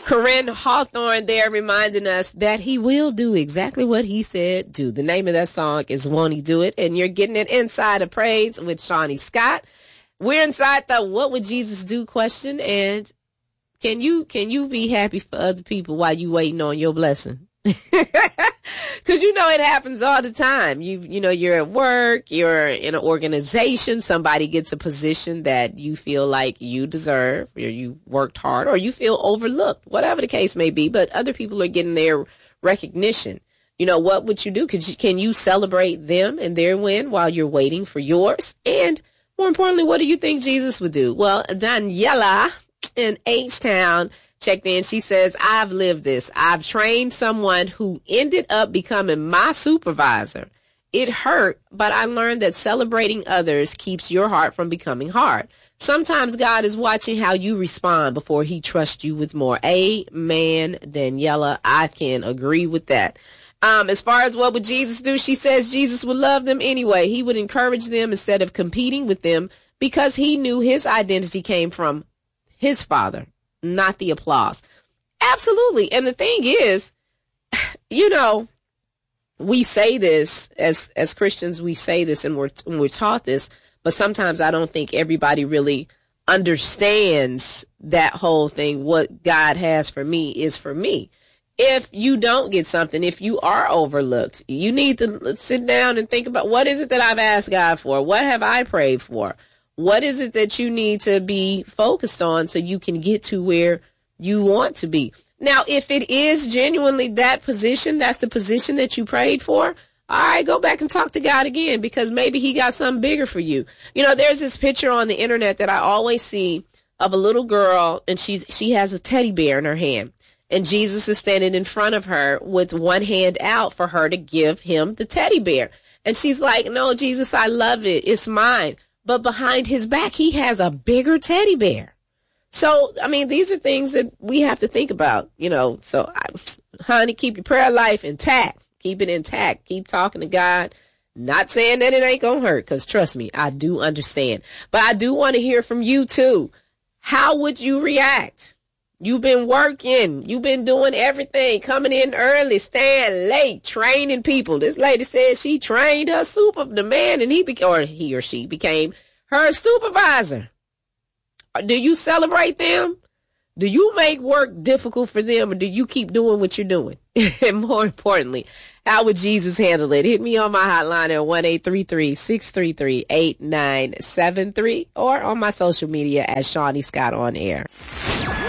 Corinne Hawthorne there reminding us that he will do exactly what he said do. The name of that song is Won't He Do It? And you're getting it Inside of Praise with Shawnee Scott. We're inside the What Would Jesus Do question. And can you be happy for other people while you waiting on your blessing? Because you know it happens all the time. You're at work, you're in an organization, somebody gets a position that you feel like you deserve, or you worked hard, or you feel overlooked, whatever the case may be, but other people are getting their recognition. What would you do? Can you celebrate them and their win while you're waiting for yours? And more importantly, what do you think Jesus would do? Well, Daniela in H-Town checked in. She says, I've lived this. I've trained someone who ended up becoming my supervisor. It hurt, but I learned that celebrating others keeps your heart from becoming hard. Sometimes God is watching how you respond before he trusts you with more. Amen, Daniela. I can agree with that. As far as what would Jesus do, she says Jesus would love them anyway. He would encourage them instead of competing with them because he knew his identity came from his Father, not the applause. Absolutely. And the thing is, we say this as Christians, we say this and we're taught this, but sometimes I don't think everybody really understands that whole thing. What God has for me is for me. If you don't get something, if you are overlooked, you need to sit down and think about, what is it that I've asked God for? What have I prayed for? What is it that you need to be focused on so you can get to where you want to be? Now, if it is genuinely that position, that's the position that you prayed for, all right, go back and talk to God again, because maybe he got something bigger for you. There's this picture on the internet that I always see of a little girl, and she has a teddy bear in her hand, and Jesus is standing in front of her with one hand out for her to give him the teddy bear. And she's like, no, Jesus, I love it. It's mine. But behind his back, he has a bigger teddy bear. So, these are things that we have to think about, So, honey, keep your prayer life intact. Keep it intact. Keep talking to God. Not saying that it ain't going to hurt, because trust me, I do understand. But I do want to hear from you, too. How would you react? You've been working. You've been doing everything, coming in early, staying late, training people. This lady said she trained the man, and he or she became her supervisor. Do you celebrate them? Do you make work difficult for them, or do you keep doing what you're doing? And more importantly, how would Jesus handle it? Hit me on my hotline at 1-833-633-8973 or on my social media at Shawnee Scott On Air.